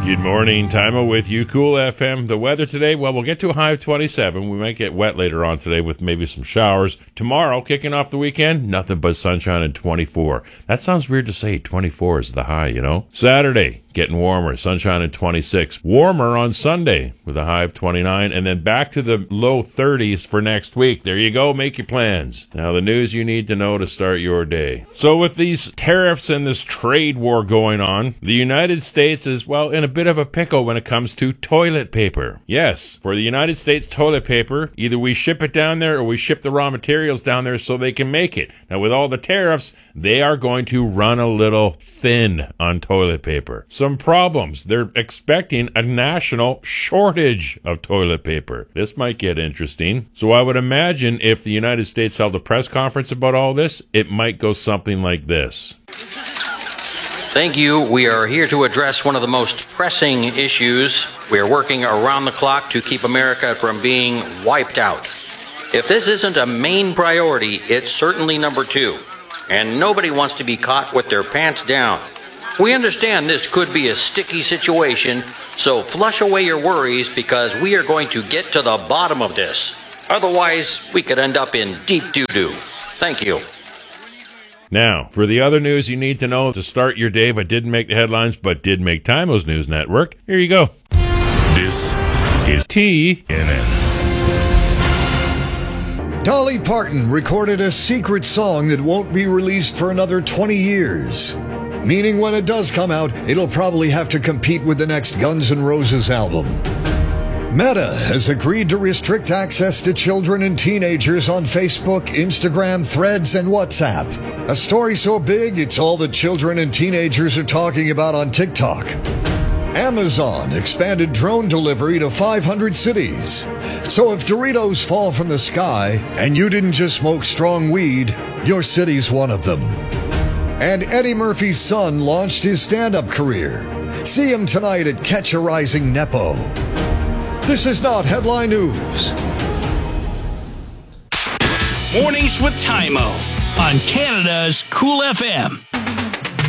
Good morning, Timo with you, Cool FM. The weather today, well, we'll get to a high of 27. We might get wet later on today with maybe some showers. Tomorrow, kicking off the weekend, nothing but sunshine and 24. That sounds weird to say. 24 is the high, you know. Saturday, getting warmer, sunshine and 26. Warmer on Sunday with a high of 29, and then back to the low 30s for next week. There you go. Make your plans. Now, the news you need to know to start your day. So with these tariffs and this trade war going on, the United States is, well, in a bit of a pickle when it comes to toilet paper. Yes, for the United States toilet paper, either we ship it down there or we ship the raw materials down there so they can make it. Now, with all the tariffs, they are going to run a little thin on toilet paper. Some problems. They're expecting a national shortage of toilet paper. This might get interesting. So I would imagine if the United States held a press conference about all this, it might go something like this. Thank you. We are here to address one of the most pressing issues. We are working around the clock to keep America from being wiped out. If this isn't a main priority, it's certainly number two. And nobody wants to be caught with their pants down. We understand this could be a sticky situation, so flush away your worries because we are going to get to the bottom of this. Otherwise, we could end up in deep doo-doo. Thank you. Now, for the other news you need to know to start your day but didn't make the headlines but did make Timo's News Network, here you go. This is TNN. Dolly Parton recorded a secret song that won't be released for another 20 years. Meaning when it does come out, it'll probably have to compete with the next Guns N' Roses album. Meta has agreed to restrict access to children and teenagers on Facebook, Instagram, Threads, and WhatsApp. A story so big, it's all the children and teenagers are talking about on TikTok. Amazon expanded drone delivery to 500 cities. So if Doritos fall from the sky and you didn't just smoke strong weed, your city's one of them. And Eddie Murphy's son launched his stand-up career. See him tonight at Catch a Rising Nepo. This is not Headline News. Mornings with Timo on Canada's Cool FM.